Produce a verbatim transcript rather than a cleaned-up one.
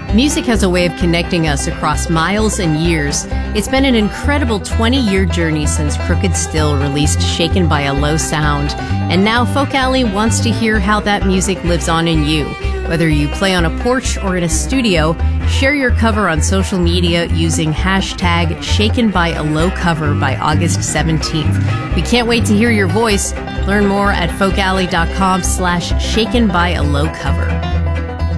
Music has a way of connecting us across miles and years. It's been an incredible twenty-year journey since Crooked Still released Shaken by a Low Sound. And now Folk Alley wants to hear how that music lives on in you. Whether you play on a porch or in a studio, share your cover on social media using hashtag Shaken by a Low Cover by August seventeenth. We can't wait to hear your voice. Learn more at folkalley.com slash shaken by a low cover.